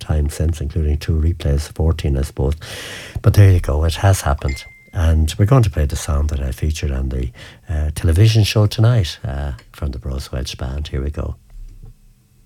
time since, including 2 replays, 14 I suppose. But there you go, it has happened. And we're going to play the song that I featured on the television show tonight from the Bros Welsh Band. Here we go.